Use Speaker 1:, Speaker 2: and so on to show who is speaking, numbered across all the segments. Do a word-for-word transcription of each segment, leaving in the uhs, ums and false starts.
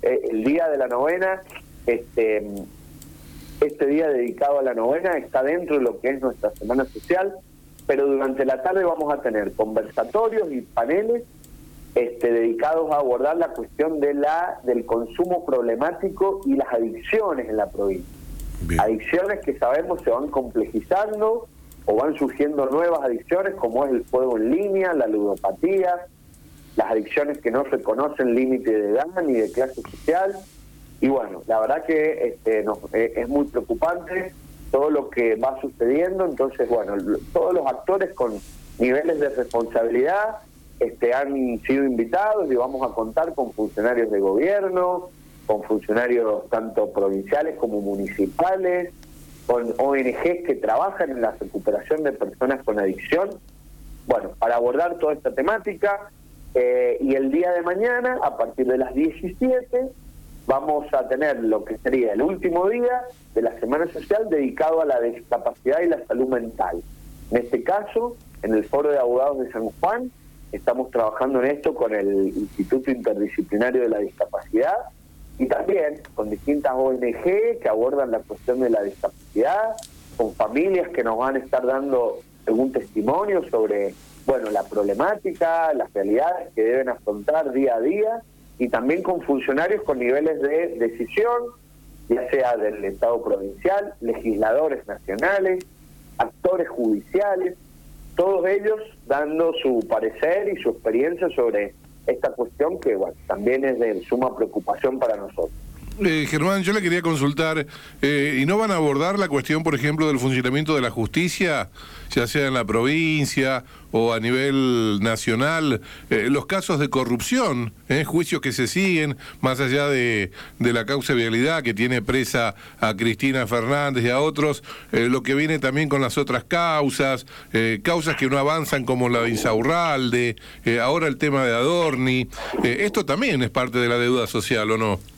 Speaker 1: eh, el día de la novena, este, este día dedicado a la novena está dentro de lo que es nuestra semana social, pero durante la tarde vamos a tener conversatorios y paneles este, dedicados a abordar la cuestión de la del consumo problemático y las adicciones en la provincia. Bien. Adicciones que sabemos se van complejizando o van surgiendo nuevas adicciones, como es el juego en línea, la ludopatía, las adicciones que no reconocen límite de edad ni de clase social. Y bueno, la verdad que este, nos, eh, es muy preocupante todo lo que va sucediendo. Entonces, bueno, todos los actores con niveles de responsabilidad este, han sido invitados y vamos a contar con funcionarios de gobierno, con funcionarios tanto provinciales como municipales, con O N Ges que trabajan en la recuperación de personas con adicción, bueno, para abordar toda esta temática. Eh, y el día de mañana, a partir de las diecisiete, vamos a tener lo que sería el último día de la Semana Social dedicado a la discapacidad y la salud mental. En este caso, en el Foro de Abogados de San Juan, estamos trabajando en esto con el Instituto Interdisciplinario de la Discapacidad y también con distintas O N Ge que abordan la cuestión de la discapacidad, con familias que nos van a estar dando algún testimonio sobre, bueno, la problemática, las realidades que deben afrontar día a día, y también con funcionarios con niveles de decisión, ya sea del Estado provincial, legisladores nacionales, actores judiciales, todos ellos dando su parecer y su experiencia sobre esta cuestión que, bueno, también es de suma preocupación para nosotros.
Speaker 2: Eh, Germán, yo le quería consultar, eh, ¿y no van a abordar la cuestión, por ejemplo, del funcionamiento de la justicia, ya sea en la provincia o a nivel nacional, eh, los casos de corrupción, eh, juicios que se siguen, más allá de, de la causa de vialidad que tiene presa a Cristina Fernández y a otros, eh, lo que viene también con las otras causas, eh, causas que no avanzan como la de Insaurralde, eh, ahora el tema de Adorni, eh, esto también es parte de la deuda social, ¿o no?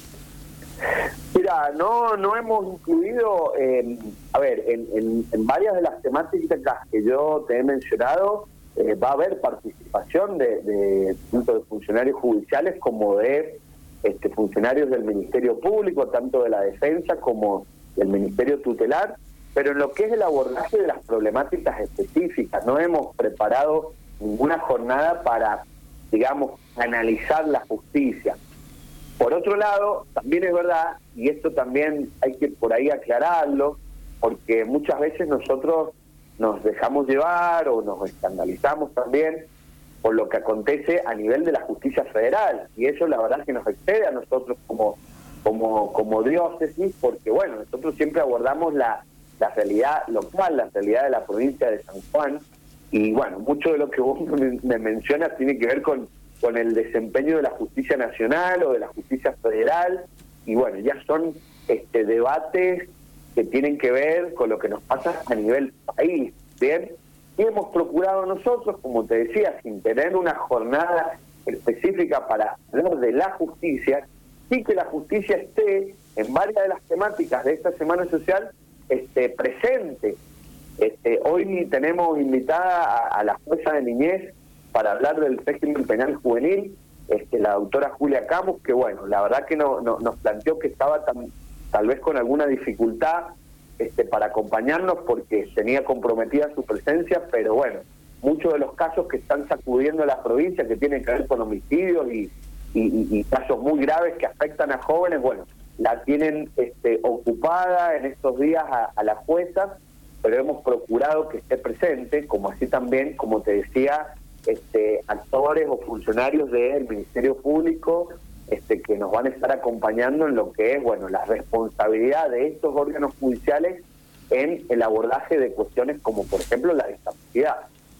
Speaker 1: Mira, no no hemos incluido, eh, a ver, en, en, en varias de las temáticas que yo te he mencionado, eh, va a haber participación de, de tanto de funcionarios judiciales como de este, funcionarios del Ministerio Público, tanto de la Defensa como del Ministerio Tutelar, pero en lo que es el abordaje de las problemáticas específicas, no hemos preparado ninguna jornada para, digamos, analizar la justicia. Por otro lado, también es verdad, y esto también hay que por ahí aclararlo, porque muchas veces nosotros nos dejamos llevar o nos escandalizamos también por lo que acontece a nivel de la justicia federal, y eso la verdad es que nos excede a nosotros como como como diócesis, porque bueno, nosotros siempre abordamos la, la realidad local, la realidad de la provincia de San Juan, y bueno, mucho de lo que vos me mencionas tiene que ver con con el desempeño de la justicia nacional o de la justicia federal, y bueno, ya son este debates que tienen que ver con lo que nos pasa a nivel país, ¿bien? Y hemos procurado nosotros, como te decía, sin tener una jornada específica para hablar de la justicia, sí que la justicia esté en varias de las temáticas de esta Semana Social este, presente. Este, hoy tenemos invitada a, a la jueza de niñez para hablar del régimen penal juvenil, este, la doctora Julia Camus, que bueno, la verdad que no, no, nos planteó que estaba tan, tal vez con alguna dificultad este, para acompañarnos porque tenía comprometida su presencia, pero bueno, muchos de los casos que están sacudiendo a la provincia, que tienen que ver con homicidios y, y, y casos muy graves que afectan a jóvenes, bueno, la tienen este, ocupada en estos días a, a la jueza, pero hemos procurado que esté presente, como así también, como te decía, Este, actores o funcionarios del Ministerio Público este, que nos van a estar acompañando en lo que es, bueno, la responsabilidad de estos órganos judiciales en el abordaje de cuestiones como, por ejemplo, la discapacidad.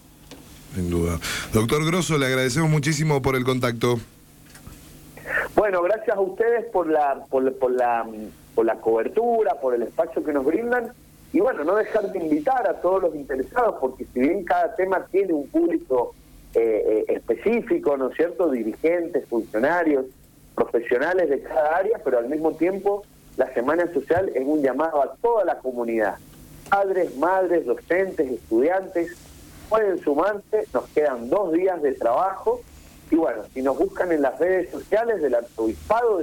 Speaker 3: Sin duda. Doctor Grosso, le agradecemos muchísimo por el contacto.
Speaker 1: Bueno, gracias a ustedes por la, por, por la, por la cobertura, por el espacio que nos brindan, y bueno, no dejar de invitar a todos los interesados, porque si bien cada tema tiene un público Eh, eh, específico, ¿no es cierto?, dirigentes, funcionarios, profesionales de cada área, pero al mismo tiempo la Semana Social es un llamado a toda la comunidad, padres, madres, docentes, estudiantes, pueden sumarse, nos quedan dos días de trabajo, y bueno, si nos buscan en las redes sociales del Arzobispado